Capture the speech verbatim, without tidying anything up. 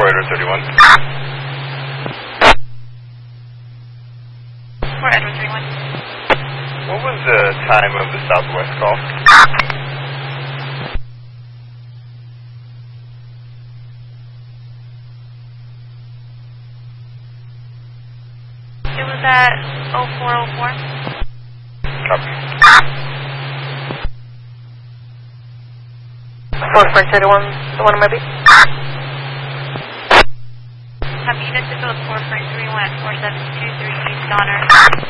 Edward thirty-one. four Edward thirty-one. What was the time of the Southwest call? It was at oh four oh four. Copy. four four thirty-one, the one maybe? Have units to build four point three one at four seven two three East Donner.